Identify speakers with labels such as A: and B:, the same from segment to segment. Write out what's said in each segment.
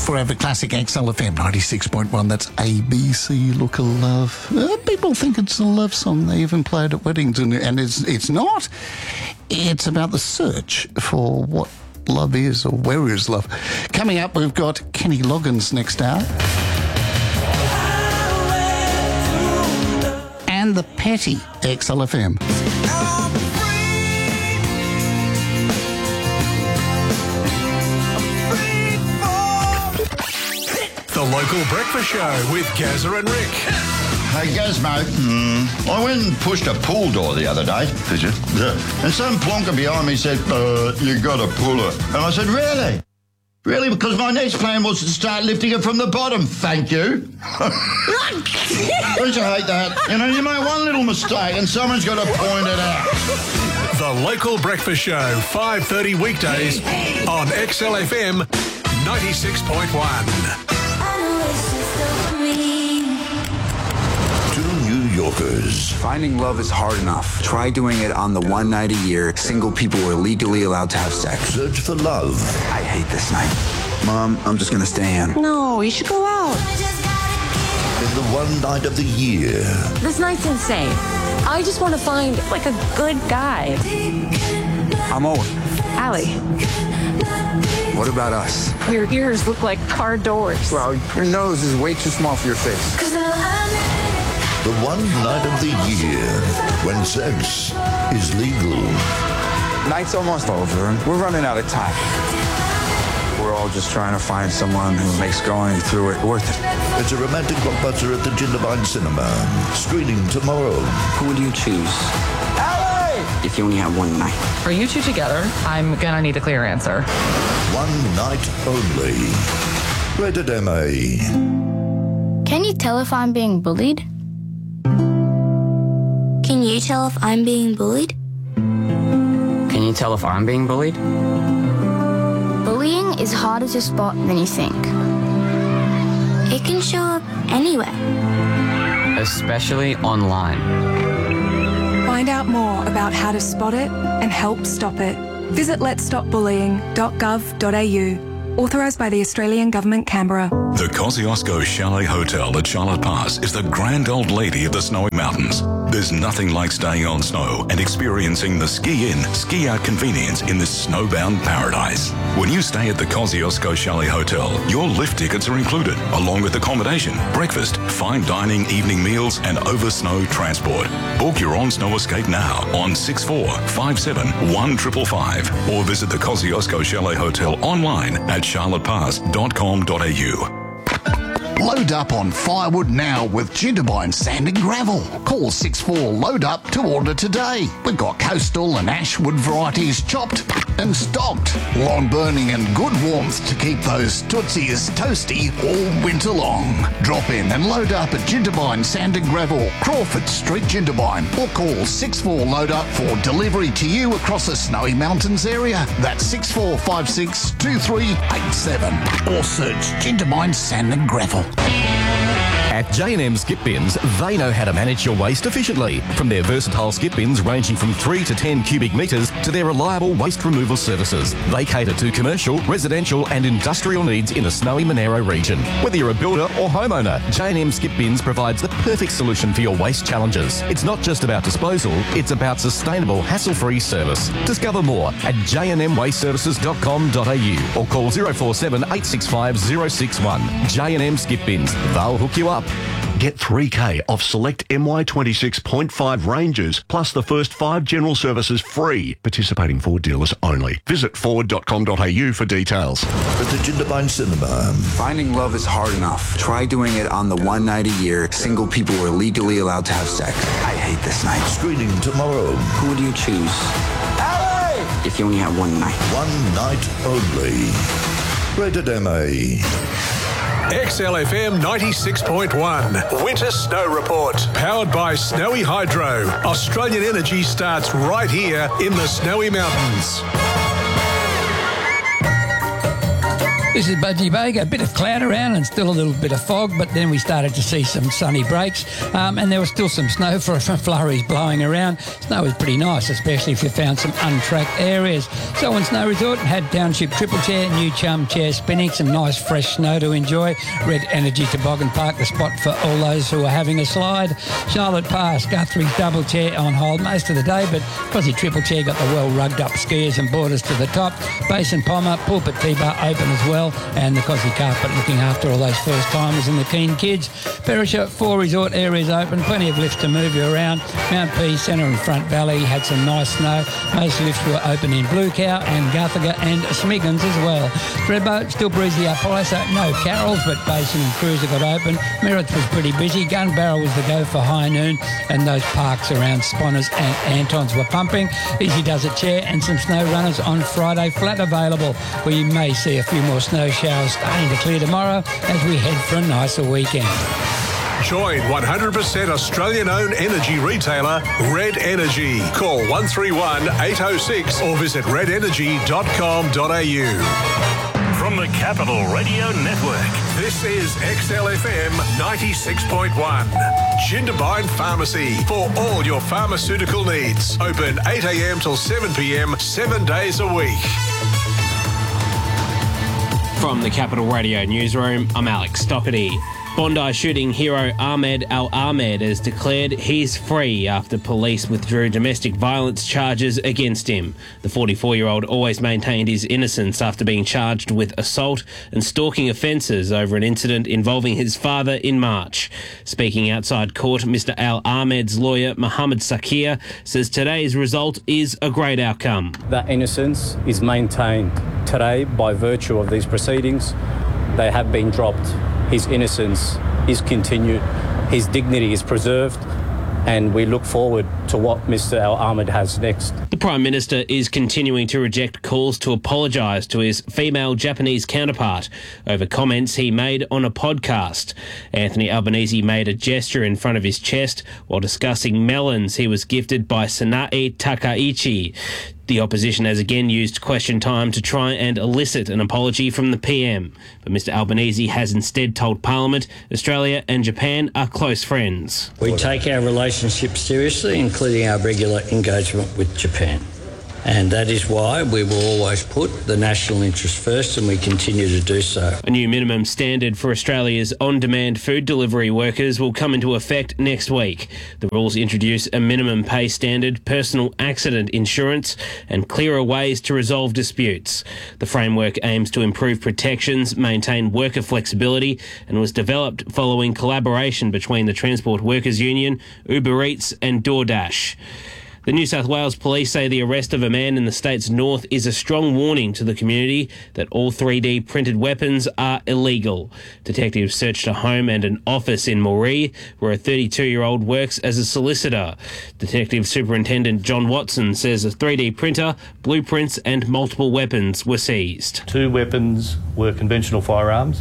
A: Forever Classic XLFM 96.1. That's ABC Look of Love. People think it's a love song. They even play it at weddings, and it's not. It's about the search for what love is, or where is love. Coming up, we've got Kenny Loggins next hour. And the Petty XLFM.
B: The Local Breakfast Show with Gazza and Rick.
C: Hey, Gaz, mate. I went and pushed a pool door the other day.
D: Did you?
C: Yeah. And some plonker behind me said, you got to pull it. And I said, really? Really? Because my next plan was to start lifting it from the bottom. Thank you. Don't you hate that? You know, you make one little mistake and someone's got to point it out.
B: The Local Breakfast Show, 5:30 weekdays on XLFM 96.1.
D: New Yorkers.
E: Finding love is hard enough. Try doing it on the one night a year single people are legally allowed to have sex.
D: Search for love.
E: I hate this night. Mom, I'm just gonna stay in.
F: No, you should go out.
D: In the one night of the year.
F: This night's insane. I just want to find, like, a good guy.
E: I'm Owen.
F: Allie.
E: What about us?
F: Your ears look like car doors.
E: Well, your nose is way too small for your face.
D: The one night of the year when sex is legal.
E: Night's almost over and we're running out of time. We're all just trying to find someone who makes going through it worth it.
D: It's a romantic blockbuster at the Jindabyne Cinema. Screening tomorrow.
E: Who would you choose? Allie! If you only have one night.
G: Are you two together? I'm gonna need a clear answer.
D: One night only. Rated MA.
H: Can you tell if I'm being bullied? Can you tell if I'm being bullied?
I: Can you tell if I'm being bullied?
H: Bullying is harder to spot than you think. It can show up anywhere.
I: Especially online.
J: Find out more about how to spot it and help stop it. Visit letsstopbullying.gov.au. Authorised by the Australian Government, Canberra.
K: The Kosciuszko Chalet Hotel at Charlotte Pass is the grand old lady of the Snowy Mountains. There's nothing like staying on snow and experiencing the ski-in, ski-out convenience in this snowbound paradise. When you stay at the Kosciuszko Chalet Hotel, your lift tickets are included, along with accommodation, breakfast, fine dining, evening meals, and over-snow transport. Book your on-snow escape now on 6457-1555 or visit the Kosciuszko Chalet Hotel online at charlottepass.com.au.
A: Load up on firewood now with Jindabyne Sand and Gravel. Call 64-LOAD-UP to order today. We've got coastal and ashwood varieties chopped and stocked. Lawn burning and good warmth to keep those tootsies toasty all winter long. Drop in and load up at Jindabyne Sand and Gravel, Crawford Street, Jindabyne, or call 64-LOAD-UP for delivery to you across the Snowy Mountains area. That's 6456-2387 or search Jindabyne Sand and Gravel.
L: At J&M Skip Bins, they know how to manage your waste efficiently. From their versatile skip bins ranging from 3 to 10 cubic metres to their reliable waste removal services. They cater to commercial, residential and industrial needs in the snowy Monaro region. Whether you're a builder or homeowner, J&M Skip Bins provides the perfect solution for your waste challenges. It's not just about disposal, it's about sustainable, hassle-free service. Discover more at jnmwasteservices.com.au or call 047 865 061. J&M Skip Bins. They'll hook you up.
M: Get $3,000 off select MY26.5 ranges, plus the first 5 general services free. Participating Ford dealers only. Visit ford.com.au for details.
D: At the Jindabyne Cinema.
E: Finding love is hard enough. Try doing it on the one night a year single people are legally allowed to have sex. I hate this night.
D: Screening tomorrow.
E: Who would you choose? Allie! If you only have one night.
D: One night only. Rated MA.
B: XLFM 96.1 Winter Snow Report. Powered by Snowy Hydro. Australian energy starts right here in the Snowy Mountains.
N: This is Budgie Baker. A bit of cloud around and still a little bit of fog, but then we started to see some sunny breaks, and there was still some snow for flurries blowing around. Snow is pretty nice, especially if you found some untracked areas. So on Snow Resort, had Township Triple Chair, New Chum Chair spinning, some nice fresh snow to enjoy. Red Energy Toboggan Park, the spot for all those who are having a slide. Charlotte Pass, Guthrie's Double Chair on hold most of the day, but Aussie Triple Chair got the well rugged up skiers and boarders to the top. Basin Pommer, Pulpit T-Bar open as well, and the Cosy Carpet looking after all those first timers and the keen kids. Perisher, 4 resort areas open, plenty of lifts to move you around. Mount P, Centre and Front Valley had some nice snow. Most lifts were open in Blue Cow and Guthaga and Smiggins as well. Thredbo, still breezy up high, so no carols, but Basin and Cruiser got open. Merritts was pretty busy. Gun Barrel was the go for high noon, and those parks around Sponners and Antons were pumping. Easy Does It Chair and some snow runners on Friday flat available. We may see a few more snow showers starting to clear tomorrow as we head for a nicer weekend.
B: Join 100% Australian-owned energy retailer Red Energy. Call 131 806 or visit redenergy.com.au.
O: From the Capital Radio Network,
B: this is XLFM 96.1. Jindabyne Pharmacy for all your pharmaceutical needs. Open 8 a.m. till 7 p.m, 7 days a week.
P: From the Capital Radio Newsroom, I'm Alex Stockerty. Bondi shooting hero Ahmed Al-Ahmed has declared he's free after police withdrew domestic violence charges against him. The 44-year-old always maintained his innocence after being charged with assault and stalking offences over an incident involving his father in March. Speaking outside court, Mr Al-Ahmed's lawyer, Mohammed Sakir, says today's result is a great outcome.
Q: That innocence is maintained today by virtue of these proceedings. They have been dropped. His innocence is continued, his dignity is preserved, and we look forward to what Mr Al-Ahmed has next.
P: The Prime Minister is continuing to reject calls to apologise to his female Japanese counterpart over comments he made on a podcast. Anthony Albanese made a gesture in front of his chest while discussing melons he was gifted by Sanae Takaichi. The opposition has again used question time to try and elicit an apology from the PM. But Mr Albanese has instead told Parliament Australia and Japan are close friends.
R: We take our relationship seriously, including our regular engagement with Japan. And that is why we will always put the national interest first, and we continue to do so.
P: A new minimum standard for Australia's on-demand food delivery workers will come into effect next week. The rules introduce a minimum pay standard, personal accident insurance, and clearer ways to resolve disputes. The framework aims to improve protections, maintain worker flexibility, and was developed following collaboration between the Transport Workers Union, Uber Eats, and DoorDash. The New South Wales Police say the arrest of a man in the state's north is a strong warning to the community that all 3D printed weapons are illegal. Detectives searched a home and an office in Moree, where a 32-year-old works as a solicitor. Detective Superintendent John Watson says a 3D printer, blueprints and multiple weapons were seized.
S: 2 weapons were conventional firearms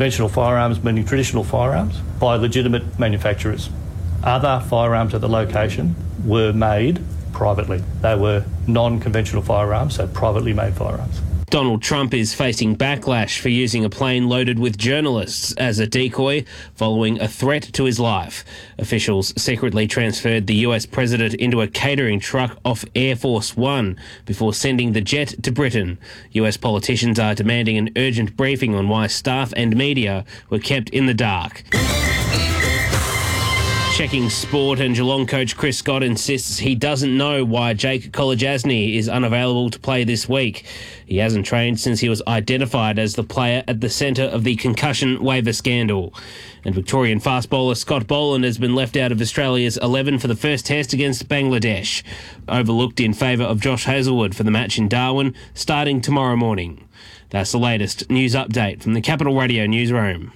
S: meaning traditional firearms, by legitimate manufacturers. Other firearms at the location were made privately. They were non-conventional firearms, so privately made firearms.
P: Donald Trump is facing backlash for using a plane loaded with journalists as a decoy following a threat to his life. Officials secretly transferred the US president into a catering truck off Air Force One before sending the jet to Britain. US politicians are demanding an urgent briefing on why staff and media were kept in the dark. Checking sport, and Geelong coach Chris Scott insists he doesn't know why Jake Kolodjasny is unavailable to play this week. He hasn't trained since he was identified as the player at the centre of the concussion waiver scandal. And Victorian fast bowler Scott Boland has been left out of Australia's 11 for the first test against Bangladesh, overlooked in favour of Josh Hazlewood for the match in Darwin, starting tomorrow morning. That's the latest news update from the Capital Radio Newsroom.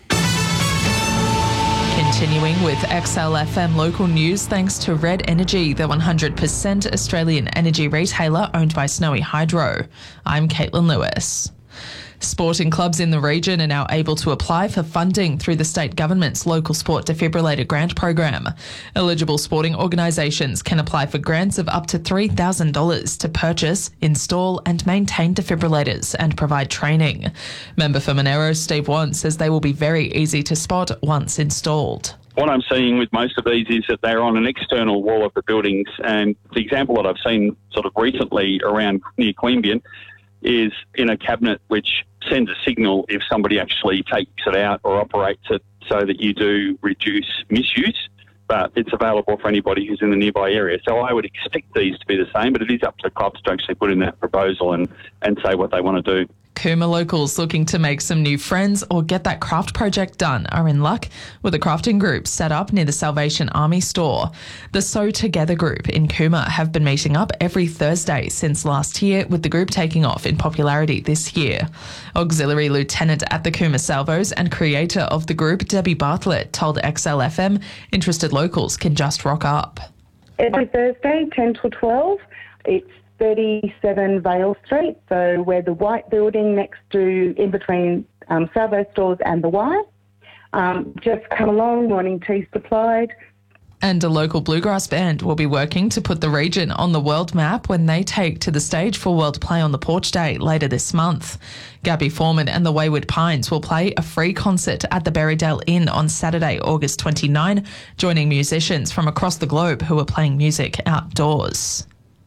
G: Continuing with XLFM local news, thanks to Red Energy, the 100% Australian energy retailer owned by Snowy Hydro. I'm Caitlin Lewis. Sporting clubs in the region are now able to apply for funding through the state government's Local Sport Defibrillator Grant Program. Eligible sporting organisations can apply for grants of up to $3,000 to purchase, install and maintain defibrillators and provide training. Member for Monero, Steve Want, says they will be very easy to spot once installed.
T: What I'm seeing with most of these is that they're on an external wall of the buildings, and the example that I've seen sort of recently around near Queanbeyan is in a cabinet which sends a signal if somebody actually takes it out or operates it so that you do reduce misuse, but it's available for anybody who's in the nearby area. So I would expect these to be the same, but it is up to clubs to actually put in that proposal and say what they want to do.
G: Cooma locals looking to make some new friends or get that craft project done are in luck with a crafting group set up near the Salvation Army store. The Sew Together group in Cooma have been meeting up every Thursday since last year, with the group taking off in popularity this year. Auxiliary Lieutenant at the Cooma Salvos and creator of the group, Debbie Bartlett, told XLFM interested locals can just rock up.
U: Every Thursday, 10 till 12, it's 37 Vale Street, so we're the white building next to, in between Salvo stores and the Y. Just come along, morning tea supplied.
G: And a local bluegrass band will be working to put the region on the world map when they take to the stage for World Play on the Porch Day later this month. Gabby Foreman and the Wayward Pines will play a free concert at the Berrydale Inn on Saturday, August 29, joining musicians from across the globe who are playing music outdoors.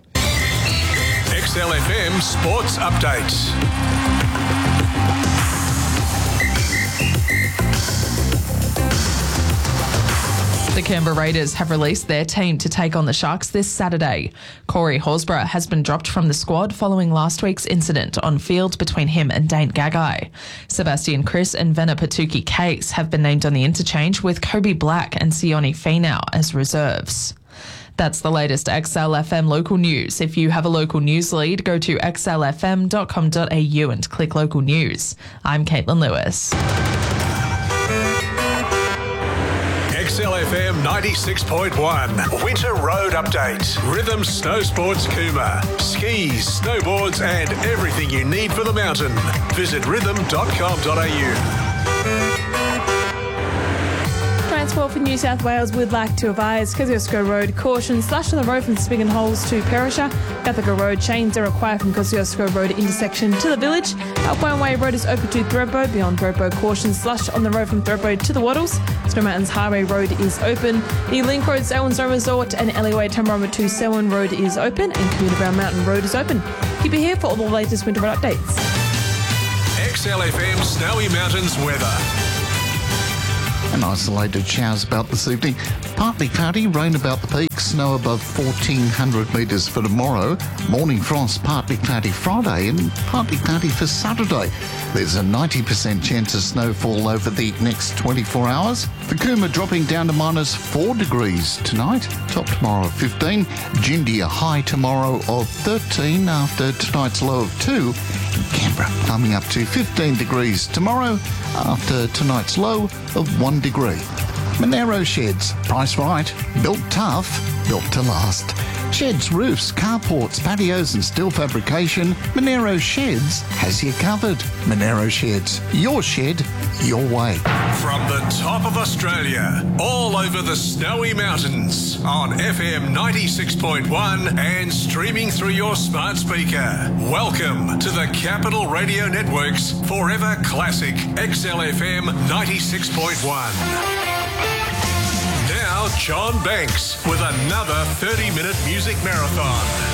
B: XLFM Sports Updates.
G: The Canberra Raiders have released their team to take on the Sharks this Saturday. Corey Horsburgh has been dropped from the squad following last week's incident on field between him and Dane Gagai. Sebastian Chris and Venna Patuki Case have been named on the interchange, with Kobe Black and Sione Finau as reserves. That's the latest XLFM local news. If you have a local news lead, go to xlfm.com.au and click local news. I'm Caitlin Lewis.
B: XLFM 96.1 Winter Road Update. Rhythm Snow Sports Cooma. Skis, snowboards and everything you need for the mountain. Visit rhythm.com.au.
V: Transport for New South Wales would like to advise Kosciuszko Road caution slush on the road from Spigon Holes to Perisher. Guthaga Road chains are required from Kosciuszko Road intersection to the village. Alpine Way Road is open to Thredbo. Beyond Thredbo, caution slush on the road from Thredbo to the Wattles. Snow Mountains Highway Road is open. The Link Road Selwyn Zone Resort and Alleyway Tamarama to Selwyn Road is open, and Coonabarra Mountain Road is open. Keep it here for all the latest winter road updates.
B: XLFM Snowy Mountains weather.
A: An isolated showers about this evening. Partly cloudy, rain about the peak, snow above 1,400 metres for tomorrow. Morning frost, partly cloudy Friday and partly cloudy for Saturday. There's a 90% chance of snowfall over the next 24 hours. The Cooma dropping down to -4 degrees tonight. Top tomorrow of 15. Jindy a high tomorrow of 13 after tonight's low of 2. And Canberra climbing up to 15 degrees tomorrow after tonight's low of 1 degree. Monero Sheds, price right, built tough, built to last. Sheds, roofs, carports, patios and steel fabrication, Monero Sheds has you covered. Monero Sheds, your shed, your way.
B: From the top of Australia, all over the Snowy Mountains, on FM 96.1 and streaming through your smart speaker. Welcome to the Capital Radio Network's Forever Classic XLFM 96.1. Now, John Banks with another 30-minute music marathon.